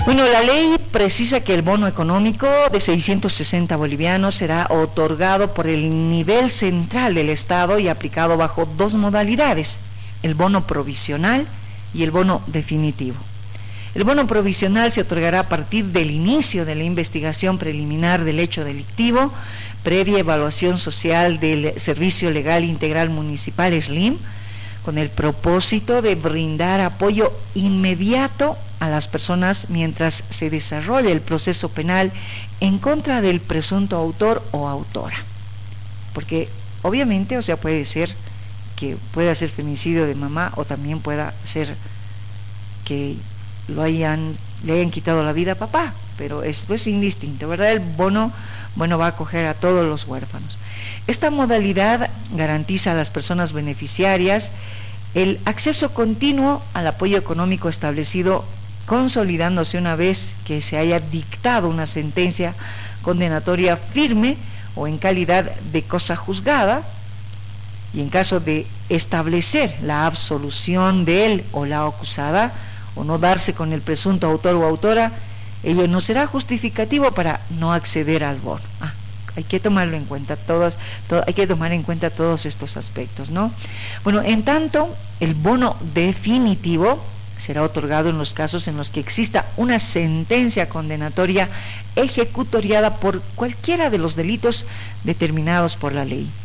Bueno, la ley precisa que el bono económico de 660 bolivianos será otorgado por el nivel central del Estado y aplicado bajo dos modalidades, el bono provisional y el bono definitivo. El bono provisional se otorgará a partir del inicio de la investigación preliminar del hecho delictivo, previa evaluación social del Servicio Legal Integral Municipal SLIM, con el propósito de brindar apoyo inmediato a las personas mientras se desarrolla el proceso penal en contra del presunto autor o autora. Porque obviamente, puede ser que pueda ser femicidio de mamá o también pueda ser que le hayan quitado la vida a papá, pero esto es indistinto, ¿verdad? El bono, va a acoger a todos los huérfanos. Esta modalidad garantiza a las personas beneficiarias el acceso continuo al apoyo económico establecido, consolidándose una vez que se haya dictado una sentencia condenatoria firme o en calidad de cosa juzgada, y en caso de establecer la absolución de él o la acusada, o no darse con el presunto autor o autora, ello no será justificativo para no acceder al bono. Hay que tomarlo en cuenta, hay que tomar en cuenta todos estos aspectos, ¿no? Bueno, en tanto, el bono definitivo será otorgado en los casos en los que exista una sentencia condenatoria ejecutoriada por cualquiera de los delitos determinados por la ley.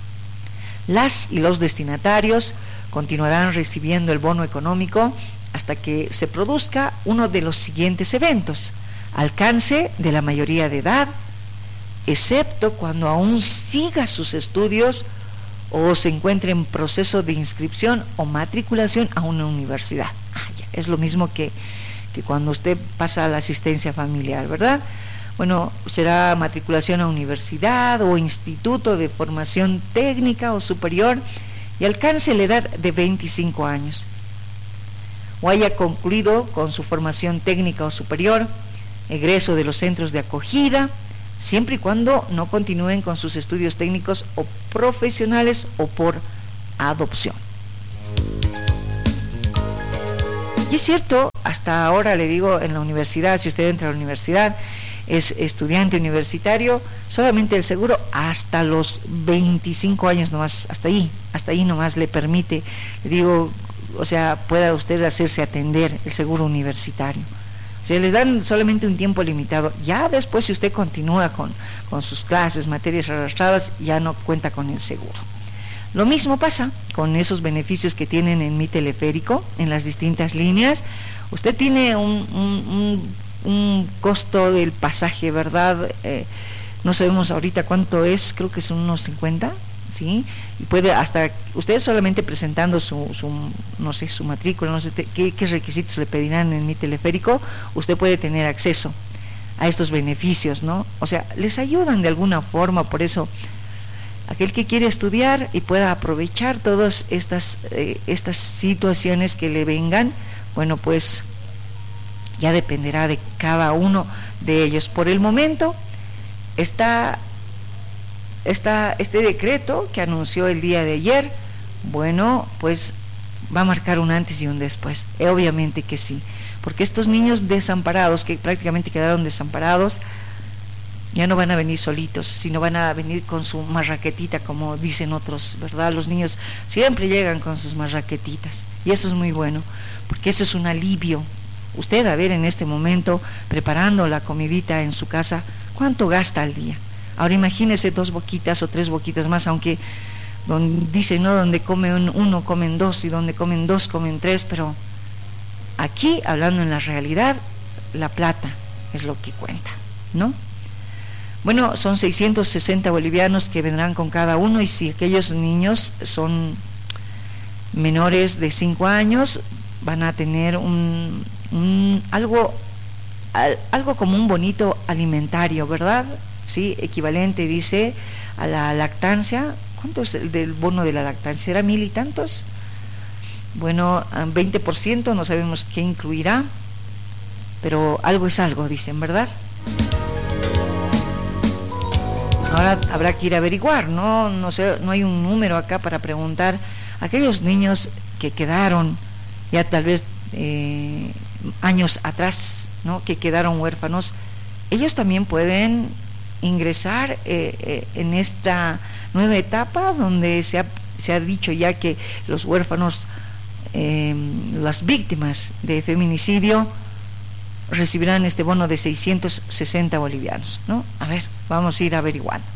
Las y los destinatarios continuarán recibiendo el bono económico hasta que se produzca uno de los siguientes eventos: alcance de la mayoría de edad, excepto cuando aún siga sus estudios o se encuentre en proceso de inscripción o matriculación a una universidad. Es lo mismo que cuando usted pasa a la asistencia familiar, ¿verdad? Bueno, será matriculación a universidad o instituto de formación técnica o superior y alcance la edad de 25 años. O haya concluido con su formación técnica o superior, egreso de los centros de acogida, siempre y cuando no continúen con sus estudios técnicos o profesionales o por adopción. Y es cierto, hasta ahora le digo, en la universidad, si usted entra a la universidad, es estudiante universitario, solamente el seguro hasta los 25 años nomás, hasta ahí nomás le permite, le digo, pueda usted hacerse atender el seguro universitario. Les dan solamente un tiempo limitado. Ya después, si usted continúa con sus clases, materias arrastradas, ya no cuenta con el seguro. Lo mismo pasa con esos beneficios que tienen en Mi Teleférico, en las distintas líneas. Usted tiene un costo del pasaje, ¿verdad? No sabemos ahorita cuánto es, creo que son unos 50, ¿sí? Y puede hasta, usted solamente presentando su matrícula, no sé qué requisitos le pedirán en Mi Teleférico, usted puede tener acceso a estos beneficios, ¿no? Les ayudan de alguna forma, por eso aquel que quiere estudiar y pueda aprovechar todas estas situaciones que le vengan, bueno, pues ya dependerá de cada uno de ellos. Por el momento está este decreto que anunció el día de ayer, bueno, pues va a marcar un antes y un después, obviamente que sí, porque estos niños desamparados, que prácticamente quedaron desamparados, ya no van a venir solitos, sino van a venir con su marraquetita, como dicen otros, ¿verdad? Los niños siempre llegan con sus marraquetitas, y eso es muy bueno, porque eso es un alivio. Usted, a ver, en este momento, preparando la comidita en su casa, ¿cuánto gasta al día? Ahora imagínese 2 boquitas o 3 boquitas más, aunque dicen, ¿no? Donde come uno, comen 2, y donde comen 2, comen 3, pero aquí, hablando en la realidad, la plata es lo que cuenta, ¿no? Bueno, son 660 bolivianos que vendrán con cada uno, y si aquellos niños son menores de 5 años, van a tener algo como un bonito alimentario, ¿verdad? Sí, equivalente, dice, a la lactancia. ¿Cuánto es el del bono de la lactancia? ¿Será 1000 y tantos? Bueno, 20%, no sabemos qué incluirá, pero algo es algo, dicen, ¿verdad? Ahora habrá que ir a averiguar, no sé, no hay un número acá para preguntar a aquellos niños que quedaron ya tal vez años atrás, ¿no?, que quedaron huérfanos, ellos también pueden ingresar en esta nueva etapa donde se ha dicho ya que los huérfanos, las víctimas de feminicidio, recibirán este bono de 660 bolivianos, ¿no? A ver, vamos a ir averiguando.